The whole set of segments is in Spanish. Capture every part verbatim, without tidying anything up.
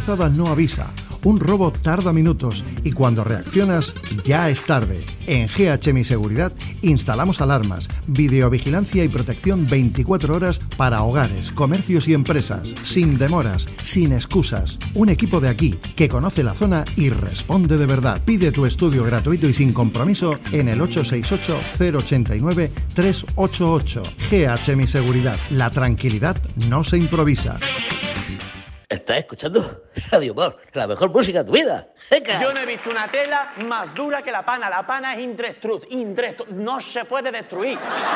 forzada no avisa. Un robo tarda minutos y cuando reaccionas ya es tarde. En G H Mi Seguridad instalamos alarmas, videovigilancia y protección veinticuatro horas para hogares, comercios y empresas. Sin demoras, sin excusas. Un equipo de aquí que conoce la zona y responde de verdad. Pide tu estudio gratuito y sin compromiso en el ocho seis ocho, cero ocho nueve, tres ocho ocho. G H Mi Seguridad. La tranquilidad no se improvisa. Estás escuchando Radio Humor, la mejor música de tu vida. ¡Venga! Yo no he visto una tela más dura que la pana. La pana es indestructible. Indestru- no se puede destruir.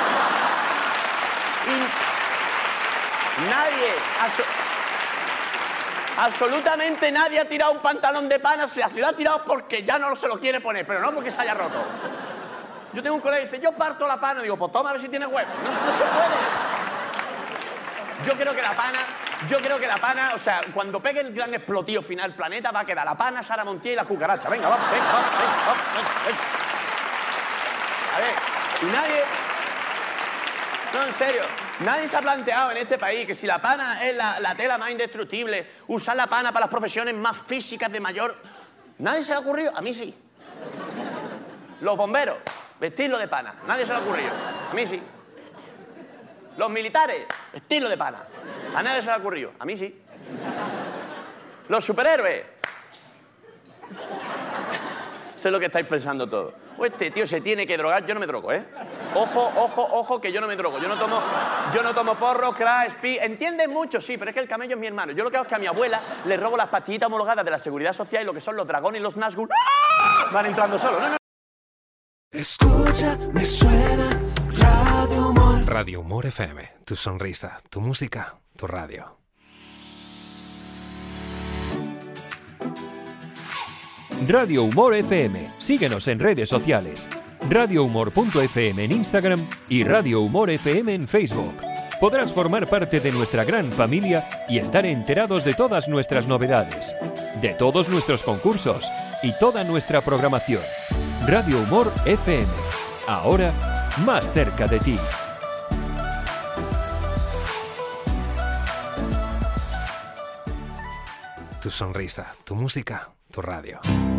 In- nadie, abso- absolutamente nadie ha tirado un pantalón de pana. Se lo ha tirado porque ya no se lo quiere poner, pero no porque se haya roto. Yo tengo un colega que dice, yo parto la pana. Digo, pues toma a ver si tiene huevo. No, no se puede. Yo creo que la pana, yo creo que la pana, o sea, cuando pegue el gran explotivo final planeta va a quedar la pana, Sara Montiel y la cucaracha. Venga, vamos, venga, vamos, venga, vamos, venga, venga. A ver, y nadie... No, en serio, nadie se ha planteado en este país que si la pana es la, la tela más indestructible, usar la pana para las profesiones más físicas de mayor... Nadie se le ha ocurrido, a mí sí. Los bomberos, vestirlo de pana, nadie se le ha ocurrido, a mí sí. Los militares, estilo de pana. A nadie se le ha ocurrido. A mí sí. Los superhéroes. Sé lo que estáis pensando todos. O este tío se tiene que drogar. Yo no me drogo, ¿eh? Ojo, ojo, ojo, que yo no me drogo. Yo no tomo, yo no tomo porro, crack, speed. ¿Entienden mucho? Sí, pero es que el camello es mi hermano. Yo lo que hago es que a mi abuela le robo las pastillitas homologadas de la Seguridad Social y lo que son los dragones y los Nazgûl van entrando solos. No, no. Escucha, me suena Radio Humor. Radio Humor F M, tu sonrisa, tu música, tu radio. Radio Humor F M. Síguenos en redes sociales. radio humor punto f m en Instagram y Radio Humor F M en Facebook. Podrás formar parte de nuestra gran familia y estar enterados de todas nuestras novedades, de todos nuestros concursos y toda nuestra programación. Radio Humor F M. Ahora, más cerca de ti. Tu sonrisa, tu música, tu radio.